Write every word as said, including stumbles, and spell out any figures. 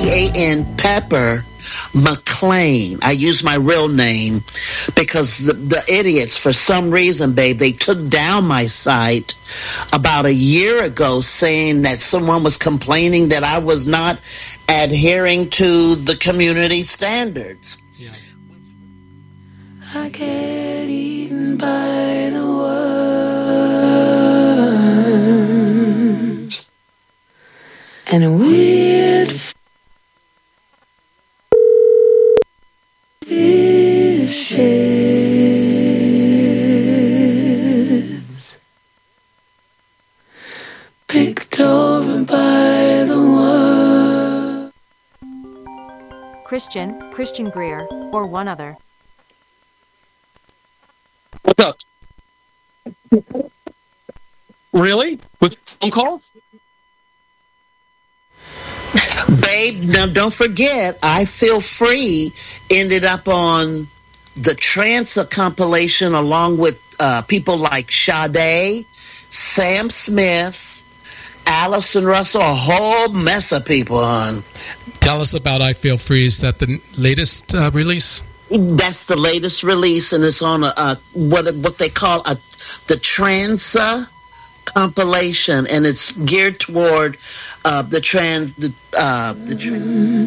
A N, Pepper McLean. I use my real name because the, the idiots, for some reason, babe, they took down my site about a year ago saying that someone was complaining that I was not adhering to the community standards. Yeah. I get eaten by the worms and a weird fishes picked over by the worm. Christian, Christian Greer, or one other. What's up? Really? With phone calls? Babe, now don't forget, I Feel Free ended up on the Transa compilation along with uh, people like Sade, Sam Smith, Allison Russell, a whole mess of people on. Tell us about I Feel Free. Is that the latest uh, release? That's the latest release, and it's on a, a what what they call a the Transa compilation, and it's geared toward uh, the trans the uh, the.